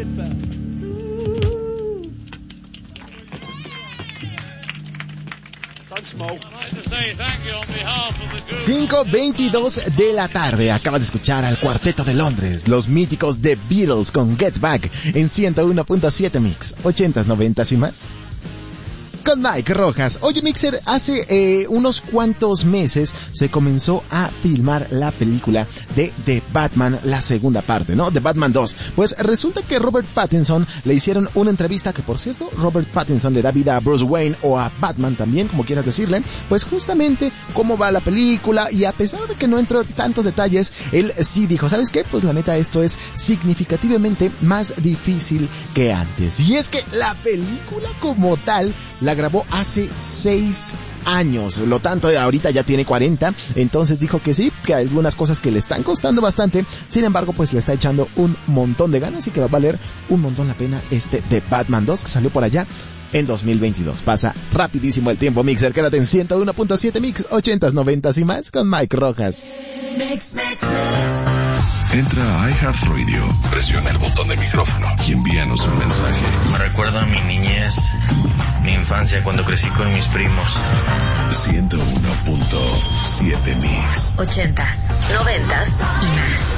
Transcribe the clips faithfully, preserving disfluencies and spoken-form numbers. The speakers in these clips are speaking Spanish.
cinco veintidós de la tarde. Acabas de escuchar al Cuarteto de Londres, los míticos The Beatles con Get Back en ciento uno punto siete Mix, ochentas, noventas y más. Con Mike Rojas. Oye, Mixer, hace eh, unos cuantos meses se comenzó a filmar la película de The Batman, la segunda parte, ¿no? The Batman dos. Pues resulta que Robert Pattinson le hicieron una entrevista, que por cierto, Robert Pattinson le da vida a Bruce Wayne o a Batman también, como quieras decirle, pues justamente cómo va la película, y a pesar de que no entró tantos detalles, él sí dijo, ¿sabes qué? Pues la neta, esto es significativamente más difícil que antes. Y es que la película como tal la grabó hace seis años, lo tanto ahorita ya tiene cuarenta, entonces dijo que sí, que hay algunas cosas que le están costando bastante, sin embargo pues le está echando un montón de ganas y que va a valer un montón la pena este de Batman dos que salió por allá en dos mil veintidós. Pasa rapidísimo el tiempo, Mixer, quédate en ciento uno punto siete Mix, ochentas, noventas y más con Mike Rojas. Mix, mix, mix. Entra a iHeartRadio, presiona el botón de micrófono y envíanos un mensaje. Me recuerda a mi niñez, mi infancia cuando crecí con mis primos. ciento uno punto siete Mix. Ochentas, noventas y más.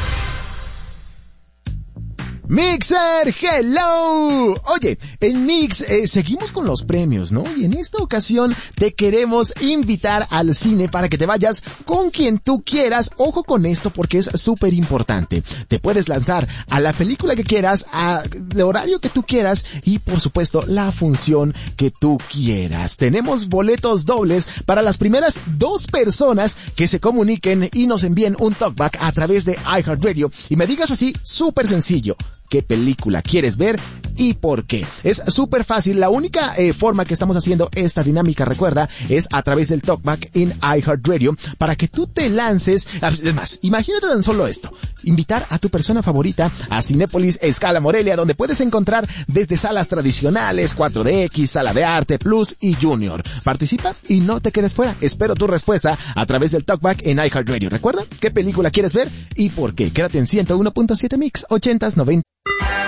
Mixer, hello. Oye, en Mix eh, seguimos con los premios, ¿no? Y en esta ocasión te queremos invitar al cine para que te vayas con quien tú quieras. Ojo con esto porque es súper importante. Te puedes lanzar a la película que quieras, al horario que tú quieras y por supuesto la función que tú quieras. Tenemos boletos dobles para las primeras dos personas que se comuniquen y nos envíen un talkback a través de iHeartRadio y me digas así, súper sencillo, qué película quieres ver y por qué. Es súper fácil. La única eh, forma que estamos haciendo esta dinámica, recuerda, es a través del talkback en iHeartRadio para que tú te lances. Además, imagínate tan solo esto: invitar a tu persona favorita a Cinépolis Escala Morelia, donde puedes encontrar desde salas tradicionales, cuatro D X, Sala de Arte, Plus y Junior. Participa y no te quedes fuera. Espero tu respuesta a través del talkback en iHeartRadio. Recuerda qué película quieres ver y por qué. Quédate en ciento uno punto siete Mix, ochentas, noventas.